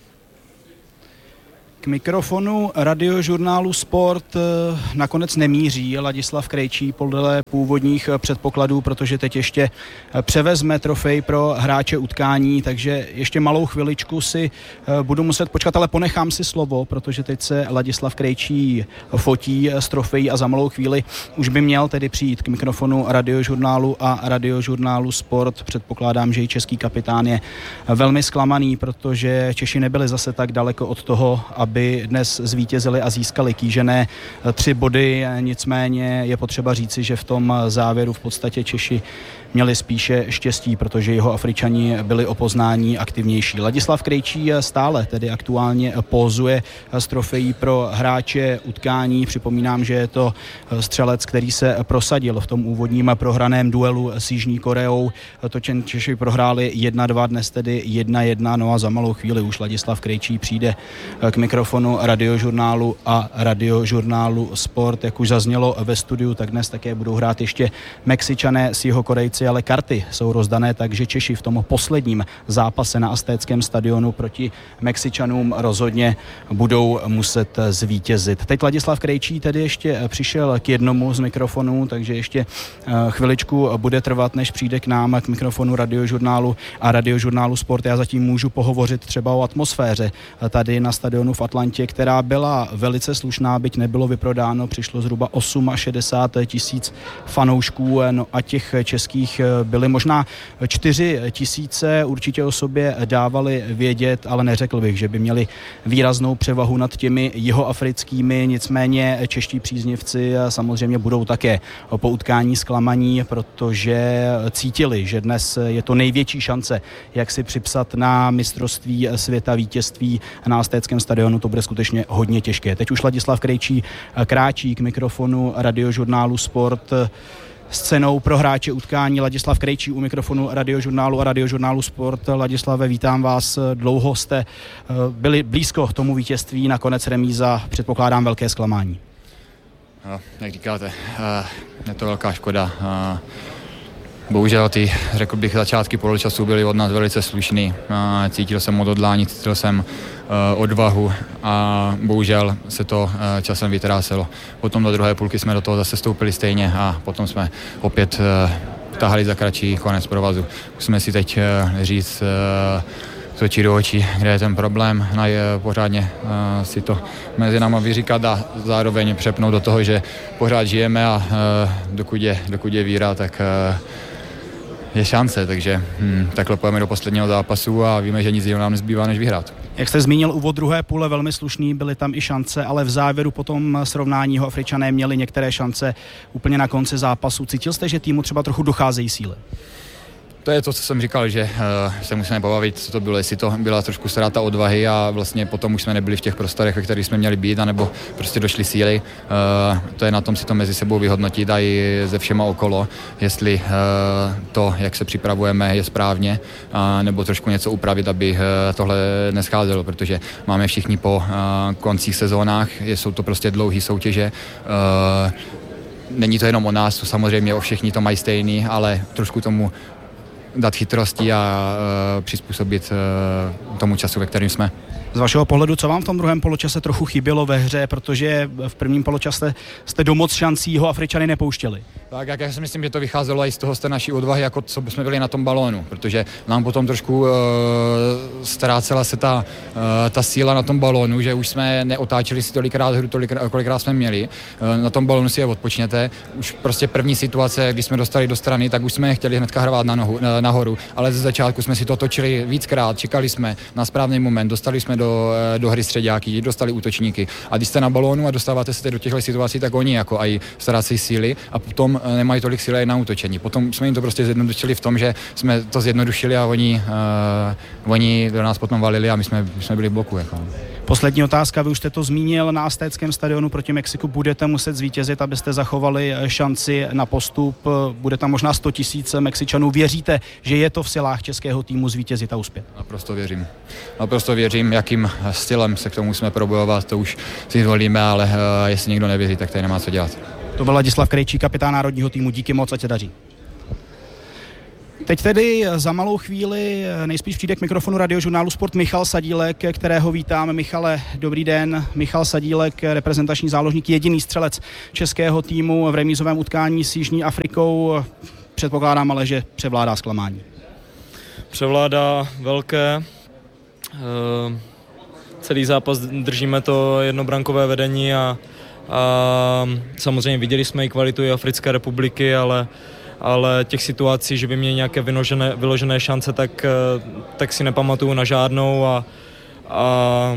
K mikrofonu radiožurnálu Sport nakonec nemíří Ladislav Krejčí podle původních předpokladů, protože teď ještě převezme trofej pro hráče utkání, takže ještě malou chviličku si budu muset počkat, ale ponechám si slovo, protože teď se Ladislav Krejčí fotí s trofejí a za malou chvíli už by měl tedy přijít k mikrofonu radiožurnálu a radiožurnálu Sport. Předpokládám, že i český kapitán je velmi zklamaný, protože Češi nebyli zase tak daleko od toho, aby aby dnes zvítězili a získali kýžené tři body, nicméně je potřeba říci, že v tom závěru v podstatě Češi měli spíše štěstí, protože jeho Afričani byli o poznání aktivnější. Ladislav Krejčí stále tedy aktuálně pózuje s trofejí pro hráče utkání. Připomínám, že je to střelec, který se prosadil v tom úvodním prohraném duelu s Jižní Koreou. To Češi prohráli jedna dva, dnes tedy jedna jedna, no a za malou chvíli už Ladislav Krejčí přijde k mikrofonu radiožurnálu a radiožurnálu Sport. Jak už zaznělo ve studiu, tak dnes také budou hrát ještě Mexičané s Jihokorejci, ale karty jsou rozdané, takže Češi v tom posledním zápase na Aztéckém stadionu proti Mexičanům rozhodně budou muset zvítězit. Teď Ladislav Krejčí tedy ještě přišel k jednomu z mikrofonů, takže ještě chviličku bude trvat, než přijde k nám k mikrofonu radiožurnálu a radiožurnálu Sport. Já zatím můžu pohovořit třeba o atmosféře tady na stadionu v Atlantě, která byla velice slušná, byť nebylo vyprodáno, přišlo zhruba šedesát osm tisíc fanoušků, no a těch českých byly možná čtyři tisíce, určitě o sobě dávali vědět, ale neřekl bych, že by měli výraznou převahu nad těmi jihoafrickými, nicméně čeští příznivci samozřejmě budou také po utkání zklamaní, protože cítili, že dnes je to největší šance, jak si připsat na mistrovství světa vítězství na Aztéckém stadionu, to bude skutečně hodně těžké. Teď už Ladislav Krejčí kráčí k mikrofonu radiožurnálu Sport s cenou pro hráče utkání. Ladislav Krejčí u mikrofonu radiožurnálu a radiožurnálu Sport. Ladislave, vítám vás. Dlouho jste byli blízko tomu vítězství, nakonec remíza, předpokládám velké zklamání. No, jak říkáte, je to velká škoda. Bohužel ty, řekl bych, začátky poločasu byly od nás velice slušný. Cítil jsem odhodlání, cítil jsem odvahu a bohužel se to časem vytrásilo. Potom do druhé půlky jsme do toho zase stoupili stejně a potom jsme opět tahali za kratší konec provazu. Musíme si teď říct z očí do očí, kde je ten problém, a je pořádně si to mezi náma vyříkat a zároveň přepnout do toho, že pořád žijeme a dokud je, dokud je víra, tak je šance, takže hm, takhle pojeme do posledního zápasu a víme, že nic jiného nám nezbývá, než vyhrát. Jak jste zmínil, úvod druhé půle velmi slušný, byly tam i šance, ale v závěru potom srovnání ho Afričané měli některé šance úplně na konci zápasu. Cítil jste, že týmu třeba trochu docházejí síly? To je to, co jsem říkal, že uh, se musíme pobavit, co to bylo, jestli to byla trošku ztráta odvahy a vlastně potom už jsme nebyli v těch prostorech, ve kterých jsme měli být, anebo prostě došly síly. Uh, to je na tom si to mezi sebou vyhodnotit a i ze všema okolo, jestli uh, to, jak se připravujeme, je správně, uh, nebo trošku něco upravit, aby uh, tohle nescházelo, protože máme všichni po uh, koncích sezónách, jsou to prostě dlouhé soutěže. Uh, není to jenom o nás, to samozřejmě o všichni to mají stejný, ale trošku tomu dát chytrosti a uh, přizpůsobit uh, tomu času, ve kterém jsme. Z vašeho pohledu, co vám v tom druhém poločase trochu chybělo ve hře, protože v prvním poločase jste do moc šancí ho Afričany nepouštěli? Tak jak já si myslím, že to vycházelo i z toho z té naší odvahy, jako co jsme byli na tom balónu, protože nám potom trošku uh, ztrácela se ta, uh, ta síla na tom balónu, že už jsme neotáčeli si tolikrát hru, tolikrát, kolikrát jsme měli. Uh, na tom balónu si je odpočněte. Už prostě první situace, když jsme dostali do strany, tak už jsme nechtěli hnedka hrát na nohu, na, nahoru, ale ze začátku jsme si to točili víckrát, čekali jsme na správný moment, dostali jsme do, do hry středáky, dostali útočníky. A když jste na balónu a dostáváte se do těchto situací, tak oni jako aj ztrácejí síly a potom nemají tolik síly na útočení. Potom jsme jim to prostě zjednodušili v tom, že jsme to zjednodušili a oni, uh, oni do nás potom valili a my jsme, my jsme byli v bloku. Jako. Poslední otázka, vy už jste to zmínil, na Aztéckém stadionu proti Mexiku budete muset zvítězit, abyste zachovali šanci na postup. Bude tam možná sto tisíc Mexičanů. Věříte, že je to v silách českého týmu zvítězit a uspět? Naprosto věřím. Naprosto věřím, jakým stylem se k tomu musíme probojovat, to už si zvolíme, ale uh, jestli někdo nevěří, tak tady nemá co dělat. To byl Ladislav Krejčí, kapitán národního týmu. Díky moc, ať se daří. Teď tedy za malou chvíli nejspíš přijde k mikrofonu Radiožurnálu Sport Michal Sadílek, kterého vítám. Michale, dobrý den. Michal Sadílek, reprezentační záložník, jediný střelec českého týmu v remízovém utkání s Jižní Afrikou. Předpokládám ale, že převládá zklamání. Převládá velké. E, celý zápas držíme to jednobrankové vedení a, a samozřejmě viděli jsme i kvalitu i Africké republiky, ale ale těch situací, že by měli nějaké vyložené, vyložené šance, tak, tak si nepamatuju na žádnou a, a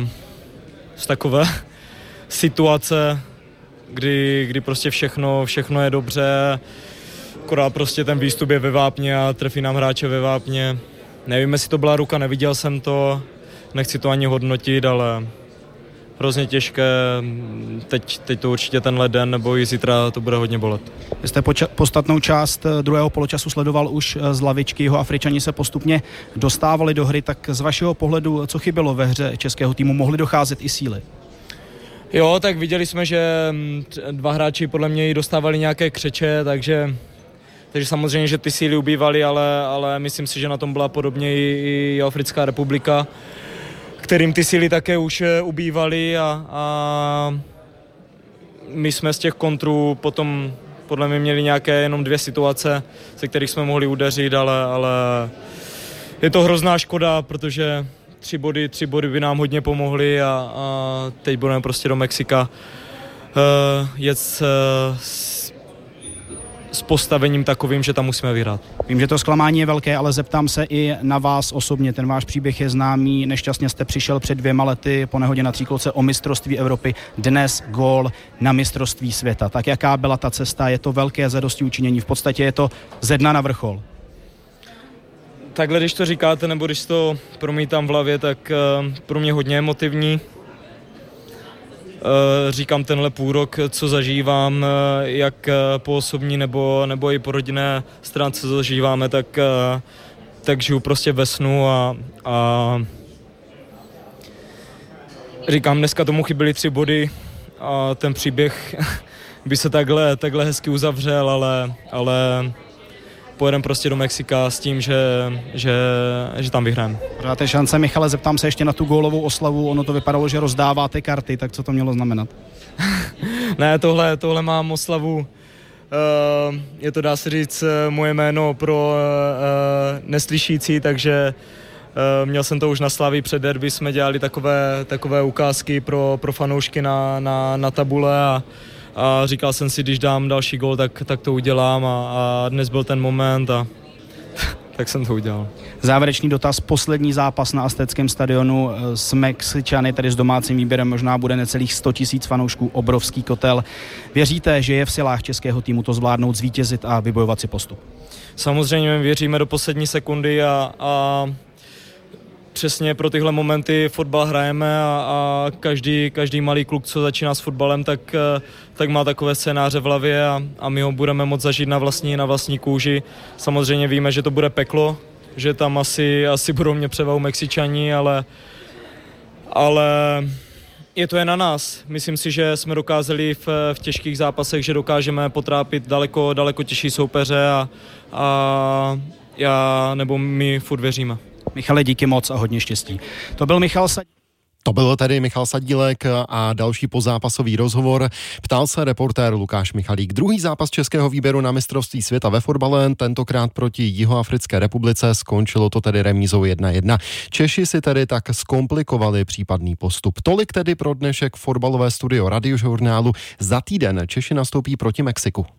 z takové situace, kdy, kdy prostě všechno, všechno je dobře, akorát prostě ten výstup je ve vápně a trefí nám hráče ve vápně. Nevím, jestli to byla ruka, neviděl jsem to, nechci to ani hodnotit, ale hrozně těžké, teď, teď to určitě tenhle den nebo i zítra to bude hodně bolet. Vy jste poča- podstatnou část druhého poločasu sledoval už z lavičky, jeho Afričani se postupně dostávali do hry, tak z vašeho pohledu, co chybělo ve hře českého týmu, mohly docházet i síly? Jo, tak viděli jsme, že dva hráči podle mě dostávali nějaké křeče, takže, takže samozřejmě, že ty síly ubývaly, ale, ale myslím si, že na tom byla podobně i, i Africká republika, kterým ty síly také už ubývaly a, a my jsme z těch kontrů potom podle mě měli nějaké jenom dvě situace, ze kterých jsme mohli udeřit, ale, ale je to hrozná škoda, protože tři body, tři body by nám hodně pomohly a, a teď budeme prostě do Mexika uh, jet s, s s postavením takovým, že tam musíme vyhrát. Vím, že to zklamání je velké, ale zeptám se i na vás osobně. Ten váš příběh je známý. Nešťastně jste přišel před dvěma lety po nehodě na tříkolce o mistrovství Evropy. Dnes gól na mistrovství světa. Tak jaká byla ta cesta? Je to velké zadostiučinění. V podstatě je to ze dna na vrchol. Takhle, když to říkáte, nebo když to promítám v hlavě, tak uh, pro mě hodně emotivní. Říkám tenhle půl rok, co zažívám, jak po osobní nebo, nebo i po rodinné stránce co zažíváme, tak, tak žiju prostě ve snu a, a říkám, dneska tomu chyběly tři body a ten příběh by se takhle, takhle hezky uzavřel, ale, ale pojedeme prostě do Mexika s tím, že, že, že tam vyhrajeme. Pořádáte šance, Michale, zeptám se ještě na tu gólovou oslavu, ono to vypadalo, že rozdáváte karty, tak co to mělo znamenat? Ne, tohle, tohle mám oslavu, uh, je to, dá se říct, moje jméno pro uh, neslyšící, takže uh, měl jsem to už na Slavii před derby, jsme dělali takové, takové ukázky pro, pro fanoušky na, na, na tabule a A říkal jsem si, když dám další gól, tak, tak to udělám a, a dnes byl ten moment a tak jsem to udělal. Závěrečný dotaz, poslední zápas na Aztéckém stadionu s Mexičany, tedy s domácím výběrem, možná bude necelých sto tisíc fanoušků, obrovský kotel. Věříte, že je v silách českého týmu to zvládnout, zvítězit a vybojovat si postup? Samozřejmě věříme do poslední sekundy a, a přesně pro tyhle momenty fotbal hrajeme a, a každý, každý malý kluk, co začíná s fotbalem, tak, tak má takové scénáře v hlavě a, a my ho budeme moct zažít na vlastní, na vlastní kůži. Samozřejmě víme, že to bude peklo, že tam asi, asi budou mě převahu Mexičani, ale, ale je to jen na nás. Myslím si, že jsme dokázali v, v těžkých zápasech, že dokážeme potrápit daleko, daleko těžší soupeře a, a já nebo my furt věříme. Michale, díky moc a hodně štěstí. To byl Michal Sadílek. To byl tedy Michal Sadílek a další pozápasový rozhovor. Ptal se reportér Lukáš Michalík. Druhý zápas českého výběru na mistrovství světa ve fotbale, tentokrát proti Jihoafrické republice, skončilo to tedy remízou jedna jedna. Češi si tedy tak zkomplikovali případný postup. Tolik tedy pro dnešek fotbalové studio Radiožurnálu. Za týden Češi nastoupí proti Mexiku.